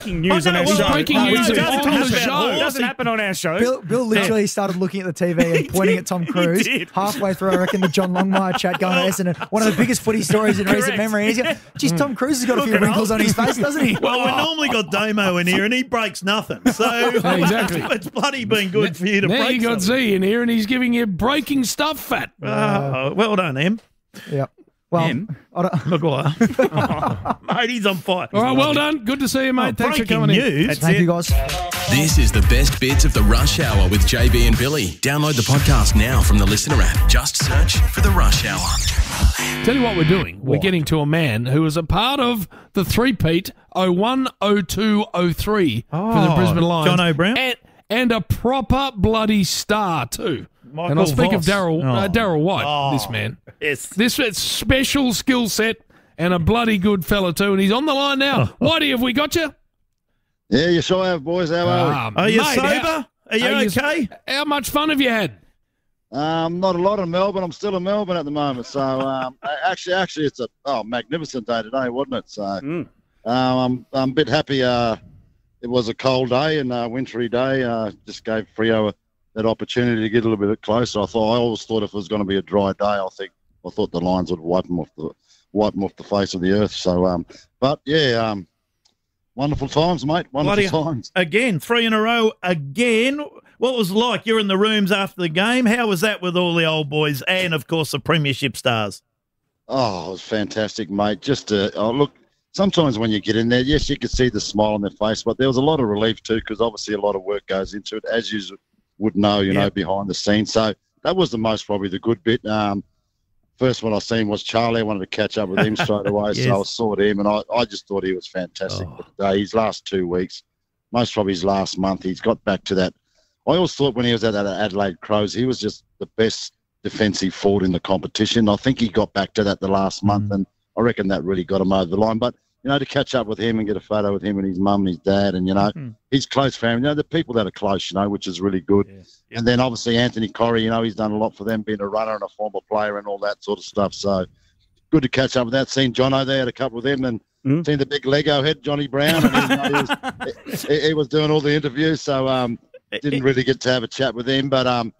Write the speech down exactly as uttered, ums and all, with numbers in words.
news on our well, show. breaking No, news it on doesn't the happen. show. It doesn't happen on our show. Bill, Bill literally started looking at the T V and pointing at Tom Cruise. did. Halfway through, I reckon, the John Longmire chat going to Essendon. One of the biggest footy stories in recent Correct. memory. And he's going, geez, Tom Cruise has got a few Look at wrinkles us. on his face, doesn't he? Well, we normally got Damo in here and he breaks nothing. So exactly. it's bloody been good for you to Now break you got something. Z in here and he's giving you breaking stuff fat. Oh, well done, Em. Yeah. Well, Him? I don't, Maguire. oh, mate, he's on fire. All right, well done. Good to see you, mate. Oh, Thanks for breaking coming in. news. That's thank it. you, guys. This is the best bits of the Rush Hour with J B and Billy. Download the podcast now from the Listener app. Just search for the Rush Hour. Tell you what we're doing. We're getting to a man who was a part of the three-peat oh one, oh two, oh three for the Oh, Brisbane Lions. John O'Brien? And, and a proper bloody star, too. Michael and I'll speak Voss. of Daryl uh, Oh. Daryl White, Oh. this man. Yes. This is special skill set and a bloody good fella, too. And he's on the line now. Whitey, have we got you? Yeah, you sure have, boys. How are we? Ah, Are you mate, sober? how- Are you are you- okay? How much fun have you had? Um, not a lot in Melbourne. I'm still in Melbourne at the moment. So um, actually, actually, it's a oh magnificent day today, wasn't it? So Mm. um, I'm I'm a bit happy. Uh, it was a cold day and a wintry day. Uh, just gave Freo that opportunity to get a little bit closer. I thought I always thought if it was going to be a dry day, I think I thought the Lions would wipe them off the wipe them off the face of the earth. So um, but yeah, um, wonderful times, mate. Wonderful Bloody- times. Again, three in a row again. What was it like? You're in the rooms after the game. How was that with all the old boys and, of course, the premiership stars? Oh, it was fantastic, mate. Just to, oh, look, sometimes when you get in there, yes, you could see the smile on their face, but there was a lot of relief too, because obviously a lot of work goes into it, as you would know, you Yeah. know, behind the scenes. So that was the most, probably the good bit. Um, first one I seen was Charlie. I wanted to catch up with him straight away, Yes. so I saw him, and I, I just thought he was fantastic Oh. for today. His last two weeks, most probably his last month, he's got back to that. I always thought when he was at that Adelaide Crows, he was just the best defensive forward in the competition. I think he got back to that the last month, Mm. and I reckon that really got him over the line. But, you know, to catch up with him and get a photo with him and his mum and his dad and, you know, Mm. his close family, you know, the people that are close, you know, which is really good. Yes. And then obviously Anthony Corrie, you know, he's done a lot for them, being a runner and a former player and all that sort of stuff. So good to catch up with that. Seen Jono there, had a couple with him, and Mm. seen the big Lego head, Johnny Brown. And he, he, was, he, he was doing all the interviews, so um, didn't really get to have a chat with him. But um,